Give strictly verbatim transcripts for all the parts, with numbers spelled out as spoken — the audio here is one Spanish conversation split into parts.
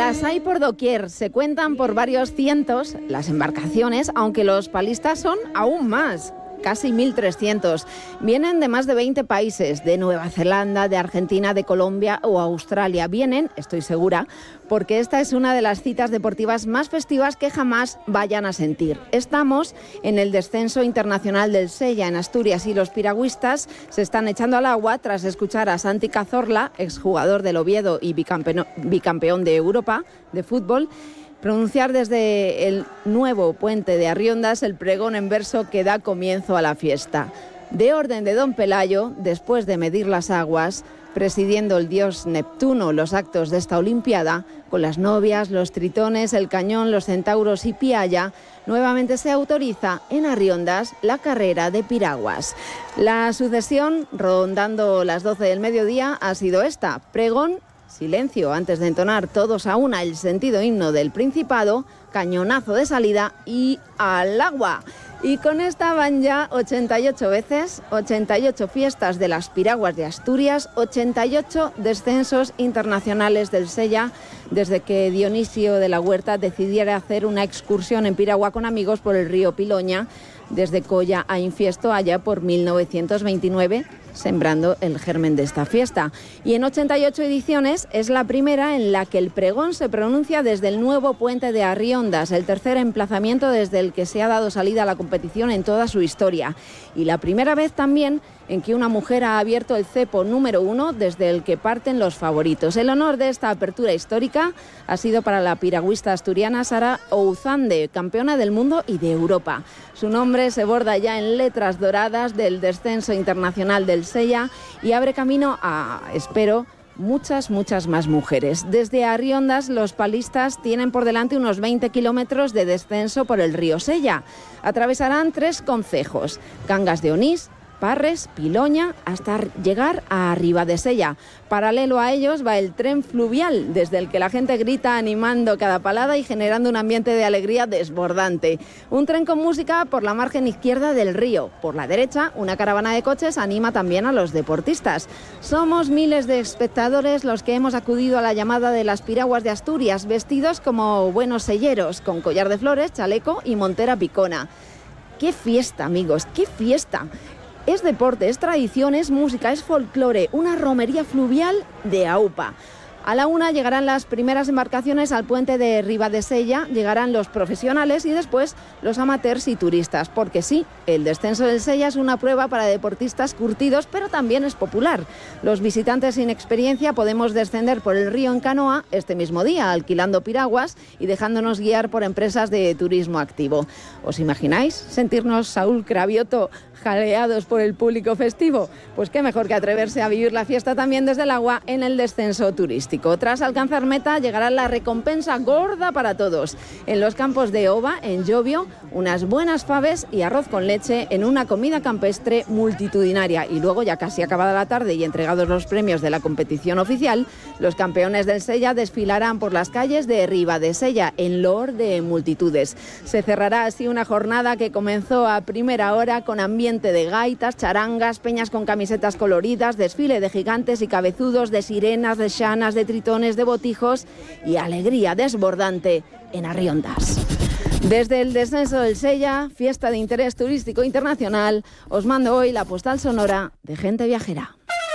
Las hay por doquier, se cuentan por varios cientos las embarcaciones, aunque los palistas son aún más. Casi mil trescientos. Vienen de más de veinte países, de Nueva Zelanda, de Argentina, de Colombia o Australia. Vienen, estoy segura, porque esta es una de las citas deportivas más festivas que jamás vayan a sentir. Estamos en el descenso internacional del Sella, en Asturias, y los piragüistas se están echando al agua tras escuchar a Santi Cazorla, exjugador del Oviedo y bicampeón, bicampeón de Europa de fútbol, pronunciar desde el nuevo puente de Arriondas el pregón en verso que da comienzo a la fiesta. De orden de don Pelayo, después de medir las aguas, presidiendo el dios Neptuno los actos de esta olimpiada, con las novias, los tritones, el cañón, los centauros y Pialla, nuevamente se autoriza en Arriondas la carrera de piraguas. La sucesión, rondando las doce del mediodía, ha sido esta: pregón, silencio antes de entonar todos a una el sentido himno del Principado, cañonazo de salida y al agua. Y con esta van ya ochenta y ocho veces, ochenta y ocho fiestas de las piraguas de Asturias, ochenta y ocho descensos internacionales del Sella, desde que Dionisio de la Huerta decidiera hacer una excursión en piragua con amigos por el río Piloña, desde Colla a Infiesto, allá por mil novecientos veintinueve, sembrando el germen de esta fiesta. Y en ochenta y ocho ediciones es la primera en la que el pregón se pronuncia desde el nuevo puente de Arriondas, el tercer emplazamiento desde el que se ha dado salida a la competición en toda su historia. Y la primera vez también en que una mujer ha abierto el cepo número uno desde el que parten los favoritos. El honor de esta apertura histórica ha sido para la piragüista asturiana Sara Ouzande, campeona del mundo y de Europa. Su nombre se borda ya en letras doradas del descenso internacional del Sella y abre camino a, espero, muchas, muchas más mujeres. Desde Arriondas, los palistas tienen por delante unos veinte kilómetros de descenso por el río Sella. Atravesarán tres concejos: Cangas de Onís, Parres, Piloña, hasta llegar a Ribadesella. Paralelo a ellos va el tren fluvial, desde el que la gente grita animando cada palada y generando un ambiente de alegría desbordante. Un tren con música por la margen izquierda del río. Por la derecha, una caravana de coches anima también a los deportistas. Somos miles de espectadores los que hemos acudido a la llamada de las piraguas de Asturias, vestidos como buenos selleros, con collar de flores, chaleco y montera picona. ¡Qué fiesta, amigos! ¡Qué fiesta! Es deporte, es tradición, es música, es folclore, una romería fluvial de aupa. A la una llegarán las primeras embarcaciones al puente de Ribadesella, llegarán los profesionales y después los amateurs y turistas, porque sí, el descenso del Sella es una prueba para deportistas curtidos, pero también es popular. Los visitantes sin experiencia podemos descender por el río en canoa este mismo día, alquilando piraguas y dejándonos guiar por empresas de turismo activo. ¿Os imagináis sentirnos Saúl Cravioto jaleados por el público festivo? Pues qué mejor que atreverse a vivir la fiesta también desde el agua en el descenso turístico. Tras alcanzar meta llegará la recompensa gorda para todos. En los campos de Ova, en Llobio, unas buenas faves y arroz con leche en una comida campestre multitudinaria. Y luego, ya casi acabada la tarde y entregados los premios de la competición oficial, los campeones del Sella desfilarán por las calles de Ribadesella en loor de multitudes. Se cerrará así una jornada que comenzó a primera hora con ambiente de gaitas, charangas, peñas con camisetas coloridas, desfile de gigantes y cabezudos, de sirenas, de xanas, de tritones, de botijos y alegría desbordante en Arriondas. Desde el descenso del Sella, fiesta de interés turístico internacional, os mando hoy la postal sonora de Gente Viajera.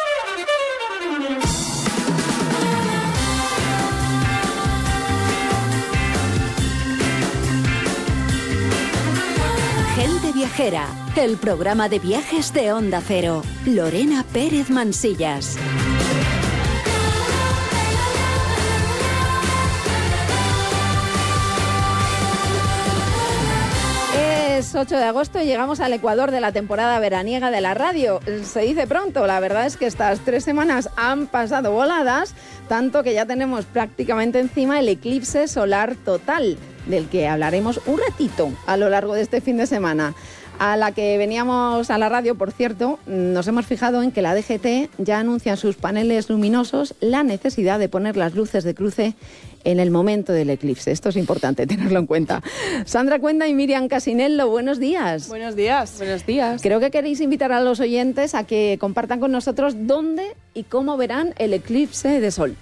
Gente Viajera, el programa de viajes de Onda Cero. Lorena Pérez Mansillas. Es ocho de agosto y llegamos al ecuador de la temporada veraniega de la radio. Se dice pronto, la verdad es que estas tres semanas han pasado voladas, tanto que ya tenemos prácticamente encima el eclipse solar total, del que hablaremos un ratito a lo largo de este fin de semana. A la que veníamos a la radio, por cierto, nos hemos fijado en que la D G T ya anuncia en sus paneles luminosos la necesidad de poner las luces de cruce en el momento del eclipse. Esto es importante tenerlo en cuenta. Sandra Cuenda y Miriam Casinello, buenos días. Buenos días. Buenos días. Creo que queréis invitar a los oyentes a que compartan con nosotros dónde y cómo verán el eclipse de sol.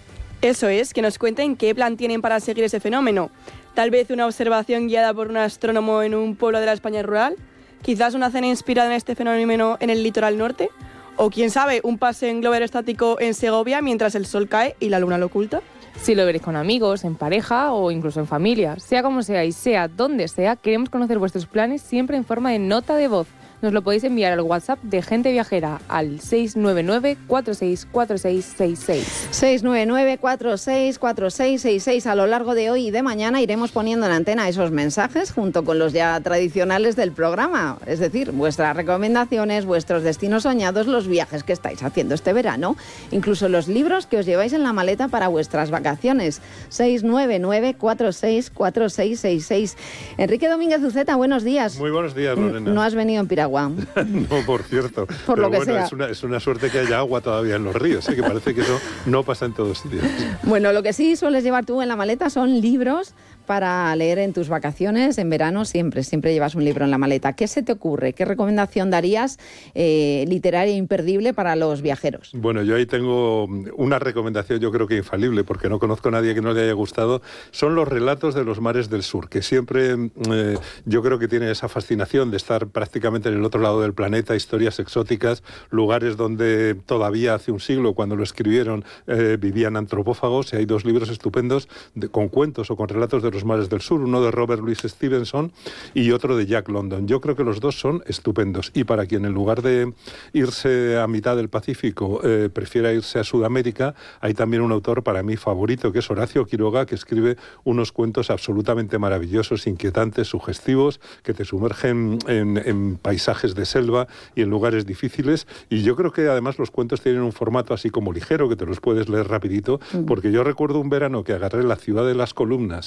Eso es, que nos cuenten qué plan tienen para seguir ese fenómeno. Tal vez una observación guiada por un astrónomo en un pueblo de la España rural, quizás una cena inspirada en este fenómeno en el litoral norte, o quién sabe, un paseo en globo aerostático en Segovia mientras el sol cae y la luna lo oculta. Si lo veréis con amigos, en pareja o incluso en familia, sea como sea y sea donde sea, queremos conocer vuestros planes siempre en forma de nota de voz. Nos lo podéis enviar al WhatsApp de Gente Viajera al seis nueve nueve, cuatro seis cuatro seis seis seis. seis nueve nueve, cuatro seis cuatro seis seis seis. A lo largo de hoy y de mañana iremos poniendo en antena esos mensajes junto con los ya tradicionales del programa. Es decir, vuestras recomendaciones, vuestros destinos soñados, los viajes que estáis haciendo este verano, incluso los libros que os lleváis en la maleta para vuestras vacaciones. seis nueve nueve, cuatro seis cuatro seis seis seis. Enrique Domínguez Uceta, buenos días. Muy buenos días, Lorena. No has venido en piragua. No, por cierto. Por Pero lo que bueno, sea. Es una, es una suerte que haya agua todavía en los ríos, ¿eh? Que parece que eso no pasa en todos sitios. Bueno, lo que sí sueles llevar tú en la maleta son libros para leer en tus vacaciones, en verano siempre, siempre llevas un libro en la maleta. ¿Qué se te ocurre? ¿Qué recomendación darías eh, literaria imperdible para los viajeros? Bueno, yo ahí tengo una recomendación, yo creo que infalible, porque no conozco a nadie que no le haya gustado. Son los relatos de los mares del sur, que siempre eh, yo creo que tienen esa fascinación de estar prácticamente en el otro lado del planeta, historias exóticas, lugares donde todavía hace un siglo, cuando lo escribieron, eh, vivían antropófagos, y hay dos libros estupendos de, con cuentos o con relatos de los mares del sur, uno de Robert Louis Stevenson y otro de Jack London. Yo creo que los dos son estupendos, y para quien en lugar de irse a mitad del Pacífico eh, prefiera irse a Sudamérica, hay también un autor para mí favorito, que es Horacio Quiroga, que escribe unos cuentos absolutamente maravillosos, inquietantes, sugestivos, que te sumergen en, en paisajes de selva y en lugares difíciles, y yo creo que además los cuentos tienen un formato así como ligero, que te los puedes leer rapidito, porque yo recuerdo un verano que agarré La ciudad de las columnas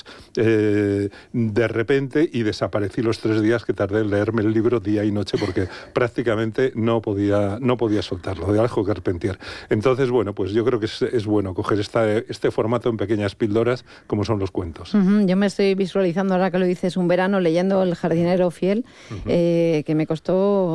eh, de repente y desaparecí los tres días que tardé en leerme el libro día y noche, porque prácticamente no podía, no podía soltarlo, de Alejo Carpentier. Entonces, bueno, pues yo creo que es, es bueno coger esta, este formato en pequeñas píldoras, como son los cuentos. Uh-huh. Yo me estoy visualizando, ahora que lo dices, un verano leyendo El jardinero fiel, uh-huh. eh, que me costó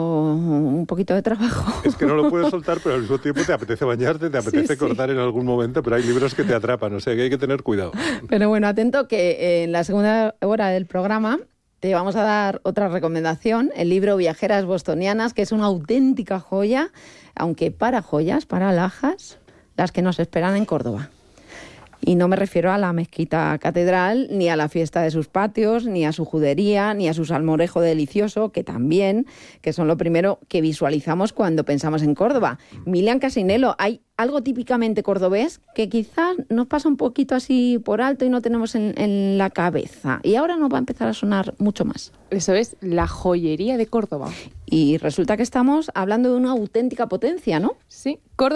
un poquito de trabajo. Es que no lo puedes soltar, pero al mismo tiempo te apetece bañarte, te apetece sí, cortar sí. en algún momento, pero hay libros que te atrapan, o sea que hay que tener cuidado. Pero bueno, atento que en la segunda hora del programa te vamos a dar otra recomendación, el libro Viajeras Bostonianas, que es una auténtica joya, aunque para joyas, para alhajas, las que nos esperan en Córdoba. Y no me refiero a la mezquita catedral, ni a la fiesta de sus patios, ni a su judería, ni a su salmorejo delicioso, que también, que son lo primero que visualizamos cuando pensamos en Córdoba. Milian Casinello, hay algo típicamente cordobés que quizás nos pasa un poquito así por alto y no tenemos en, en la cabeza. Y ahora nos va a empezar a sonar mucho más. Eso es la joyería de Córdoba. Y resulta que estamos hablando de una auténtica potencia, ¿no? Sí, Córdoba.